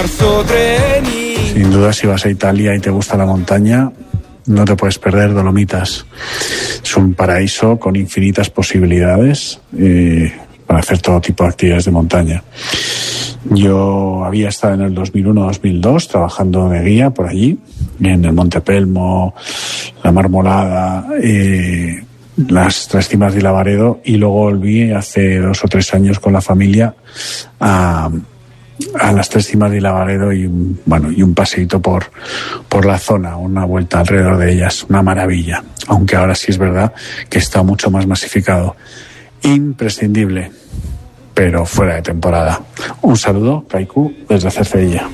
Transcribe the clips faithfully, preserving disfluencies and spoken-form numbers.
Sin duda, si vas a Italia y te gusta la montaña, no te puedes perder Dolomitas. Es un paraíso con infinitas posibilidades eh, para hacer todo tipo de actividades de montaña. Yo había estado en el dos mil uno dos mil dos trabajando de guía por allí, en el Monte Pelmo, la Marmolada, eh, las Tres Cimas de Lavaredo, y luego volví hace dos o tres años con la familia a, a las Tres Cimas de Lavaredo y un, bueno, y un paseíto por, por la zona, una vuelta alrededor de ellas, una maravilla, aunque ahora sí es verdad que está mucho más masificado. Imprescindible, pero fuera de temporada. Un saludo, Kaiku, desde Cercedilla.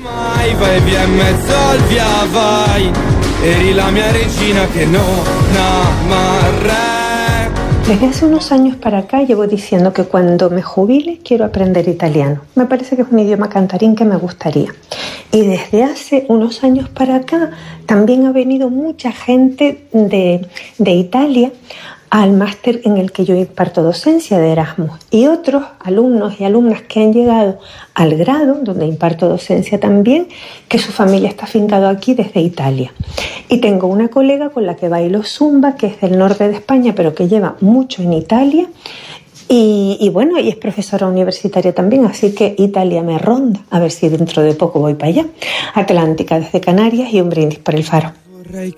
Desde hace unos años para acá llevo diciendo que cuando me jubile quiero aprender italiano. Me parece que es un idioma cantarín que me gustaría. Y desde hace unos años para acá también ha venido mucha gente de, de Italia al máster en el que yo imparto docencia de Erasmus, y otros alumnos y alumnas que han llegado al grado donde imparto docencia también, que su familia está afincado aquí desde Italia. Y tengo una colega con la que bailo zumba, que es del norte de España, pero que lleva mucho en Italia, y, y bueno, y es profesora universitaria también, así que Italia me ronda, a ver si dentro de poco voy para allá. Atlántica desde Canarias, y un brindis por el Faro. Vorrei